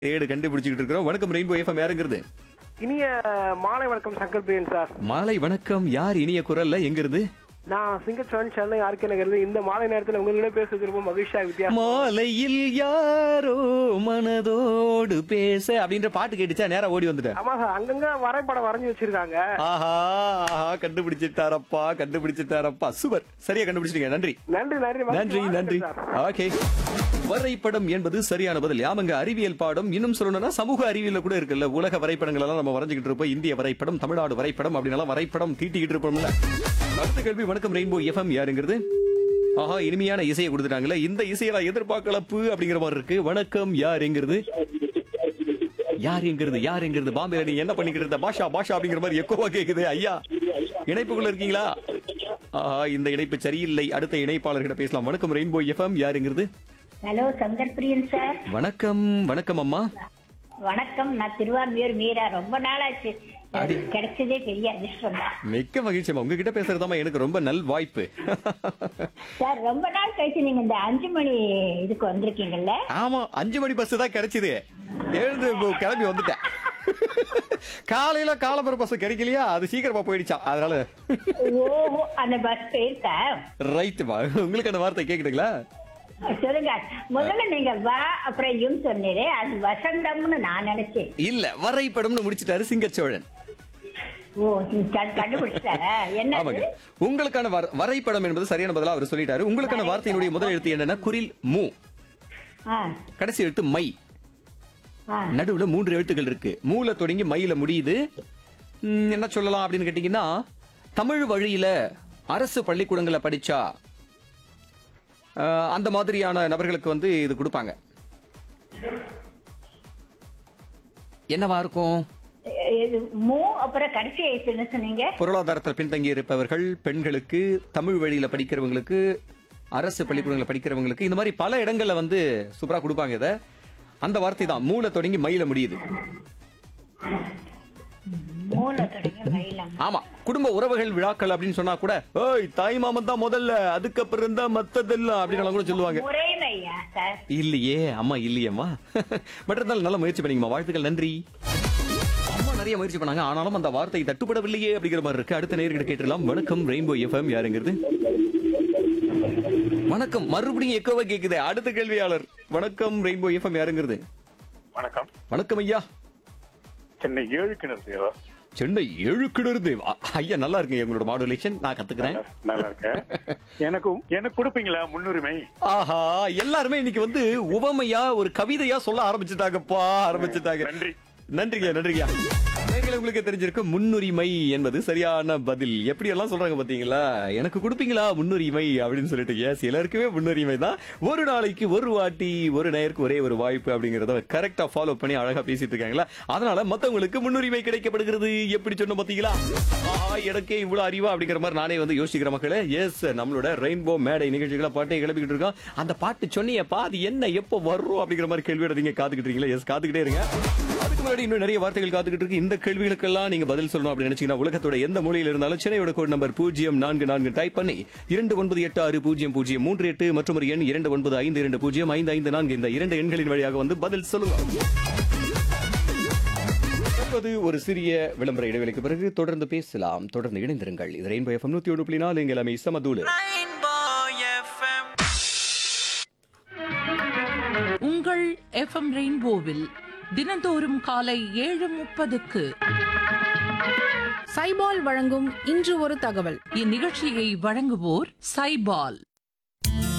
தேடு கண்டுபிடிச்சிட்டு இருக்கிறோம். வணக்கம் ரெயின்போ எஃப்எம் யாருங்கிறது? இனிய மாலை வணக்கம் சங்கர் பிரியன் சார். மாலை வணக்கம். யார் இனிய குரல்ல எங்கிருந்து? நான் சிங்கச்சோன் சென்னை ஆர்கே நகர்ல இந்த மாலை நேரத்துல உங்களோட பேசுறது ரொம்ப மகிழ்ச்சியா வித்தியாசம். மாலையில் யாரோ மனதோடு பேச அப்படின்ற பாட்டு கேட்டுச்சா நேரா ஓடி வந்துட்டேன். ஆமா சார், அங்கங்க வரைபடம் வரைஞ்சு வச்சிருக்காங்க. ஆஹா கண்டுபிடிச்சிட்டாரப்பா சூப்பர், சரியா கண்டுபிடிச்சிட்டீங்க. நன்றி நன்றி நன்றி நன்றி நன்றி. ஓகே, வரைபடம் என்பது சரியான பதில். யாமங்க அறிவியல் பாடம். இன்னும் சொல்லணும்னா சமூக அறிவியல் கூட இருக்குல்ல, உலக வரைபடங்கள் எல்லாம் நம்ம வரைஞ்சுக்கிட்டு இருப்போம். இந்திய வரைபடம், தமிழ்நாடு வரைபடம் அப்படின்னு வரைபடம் தீட்டிக்கிட்டு இருப்போம்ல. அடுத்த கேள்வி, வணக்கம் ரெயின்போ எஃப்எம் யாருங்கிறது? ஆஹா, இனிமையான இசையை கொடுத்துட்டாங்களே. இந்த இசையெல்லாம் எதிர்பார்க்கலப்பு அப்படிங்கிற மாதிரி இருக்கு. வணக்கம் யாருங்கிறது? யாருங்கிறது? பாம்பேல நீ என்ன பண்ணிக்கிட்டு இருந்த? பாஷா அப்படிங்கிற மாதிரி எக்கோவா கேக்குது. ஐயா, இணைப்புக்குள்ள இருக்கீங்களா? ஆஹா, இந்த இணைப்பு சரியில்லை. அடுத்த இணைப்பாளர்கிட்ட பேசலாம். வணக்கம் ரெயின்போ எஃப்எம் யாருங்கிறது? ஹலோ சங்கர் பிரியன் சார். வணக்கம் அம்மா. வணக்கம், நான் திருவாரூர் மீரா. ரொம்ப நாளாச்சு, கிடைச்சதே பெரிய அதிர்ஷ்டம் தான். மிக்க மகிழ்ச்சி. உங்ககிட்ட பேசுறதாமா எனக்கு ரொம்ப நல் வாய்ப்பு. சார், ரொம்ப நாள் கழிச்சு நீங்க இந்த 5 மணி இதுக்கு வந்திருக்கீங்கல்ல? ஆமா, 5 மணி பஸ் தான் கிடைச்சது. எழுந்து கிளம்பி வந்துட்டேன். காலையில காலம்பர பஸ் கிடைக்கலையா, அது சீக்கிரமா போயிடுச்சா, அதனால. ஓஹோ, அந்த பஸ் போயிருக்கா? ரைட். உங்களுக்கு அந்த வார்த்தை கேக்குதுங்களா? சொல்லுங்க. முதல்ல நீங்க வா அப்புறம் யும் சொன்னீரே, அது வசந்தம்னு நான் நினைச்சேன். இல்ல, வரைபடம்னு முடிச்சிட்டாரு சிங்கச்சோழன். ஓ, கண்டுபிடிச்சாரா? என்ன? ஆமாங்க, உங்களுக்கான வரைபடம் என்பது சரியான பதிலா அவர் சொல்லிட்டாரு. உங்களுக்கான வார்த்தையினுடைய முதல் எழுத்து என்னன்னா குரில் மூ, கடைசி எழுத்து மை, நடுவுல 3 எழுத்துக்கள் இருக்கு. மூல தொடங்கி மையில முடியுது. என்ன சொல்லலாம் அப்படின்னு கேட்டீங்கன்னா, தமிழ் வழியில அரசு பள்ளிக்கூடங்களை படிச்சா அந்த மாதிரியான நபர்களுக்கு இது கொடுப்பாங்க. என்னவா இருக்கும்? மூ அப்புறம் கடைசி எழுத்து என்ன சொன்னீங்க? பொருளாதாரத்தில் பின்தங்கி இருப்பவர்கள், பெண்களுக்கு, தமிழ் வழியில படிக்கிறவங்களுக்கு, அரசு பள்ளிக்கூடங்களை படிக்கிறவங்களுக்கு, இந்த மாதிரி பல இடங்கள்ல சூப்பரா கொடுப்பாங்க. இத அந்த வார்த்தை தான் மூல தொடங்கி மயில முடியுது. ஆமா, குடும்ப உறவுகள் விழாக்கள் அப்படின்னு சொன்னா கூட ஓய் தாய் மாமன் தான் முதல்ல, அதுக்கப்புறம் இருந்தா மத்ததெல்லாம் அப்படின்னு கூட சொல்லுவாங்க. இல்லையே அம்மா, இல்லையம்மா. பட் இருந்தாலும் நல்ல முயற்சி பண்ணீங்கம்மா, வாழ்த்துக்கள், நன்றி. அம்மா நிறைய முயற்சி பண்ணாங்க, ஆனாலும் அந்த வார்த்தை தட்டுப்படவில்லையே அப்படிங்கிற மாதிரி இருக்கு. அடுத்த நேர்கிட்ட கேட்டுலாம். வணக்கம் ரெயின்போ எஃப்எம் யாருங்கிறது? வணக்கம், மறுபடியும் எக்கோவா கேக்குது. அடுத்த கேள்வியாளர். வணக்கம் ரெயின்போ எஃப்எம் யாருங்கிறது? வணக்கம். வணக்கம் ஐயா. சென்னை 7 கிணறு தேவா. சென்னை 7 கிணறு தேவா. ஐயா, நல்லா இருக்குங்க உங்களோட மாடுலேஷன், நான் கத்துக்கிறேன். நல்லா இருக்கேன். எனக்கு கொடுப்பீங்களா முன்னுரிமை? ஆஹா, எல்லாருமே இன்னைக்கு உவமையா ஒரு கவிதையா சொல்ல ஆரம்பிச்சுட்டாங்க. நன்றிங்க. உங்களுக்கு தெரிஞ்சிருக்கு, முன்னுரிமை என்பது சரியான பதில். எப்படி எல்லாம் சொல்றாங்க பாத்தீங்களா? எனக்கு கொடுப்பீங்களா முன்னுரிமை அப்படின்னு சொல்லிட்டு. எஸ், எல்லாருக்குமே முன்னுரிமை தான். ஒரு நாளைக்கு ஒரு வாட்டி, ஒரு நேருக்கு ஒரே ஒரு வாய்ப்பு அப்படிங்கறத கரெக்டா ஃபாலோ பண்ணி அழகா பேசிட்டு இருக்காங்களா, அதனால மத்தவங்களுக்கு முன்னுரிமை கிடைக்கப்படுகிறது. எப்படி சொன்ன பாத்தீங்களா? எனக்கே இவ்வளவு அறிவா அப்படிங்கிற மாதிரி நானே யோசிக்கிற மக்களே. எஸ், நம்மளோட ரெயின்போ மேடை நிகழ்ச்சிகளை பாட்டை கிளப்பிக்கிட்டு இருக்கோம். அந்த பாட்டு சொன்னிய பாதி என்ன எப்ப வரும் அப்படிங்கிற மாதிரி கேள்வியோட நீங்க காத்துக்கிட்டு இருக்கீங்களா? எஸ், காத்துக்கிட்டே இருங்க. அதுக்கு முன்னாடி இன்னும் நிறைய வார்த்தைகள் காத்துக்கிட்டு இருக்கு. இந்த கேள்விகளுக்கெல்லாம் நீங்க பதில் சொல்லணும் அப்படின்னு நினைச்சீங்கன்னா, உலகத்தோட எந்த மூலையில் இருந்தாலும் சென்னையோட கோட் நம்பர் 044 டைப் பண்ணி 29860038 மற்றும் ஒரு எண் 2952055554 இந்த 2 எண்களின் வழியாக பதில் சொல்லுங்க. ஒரு சிறிய விளம்பர இடைவெளிக்கு பிறகு தொடர்ந்து பேசலாம். தொடர்ந்து இணைந்திருங்கள். இது ரெயின்போ எஃப்எம் 101.4 இங்க எல்லாமே சமதூளு. உங்கள் எஃப்எம் ரெயின்போவில் தினந்தோறும் காலை 7:30க்கு சைபால் வழங்கும் இன்று ஒரு தகவல். இந்நிகழ்ச்சியை வழங்குவோர் சைபால்.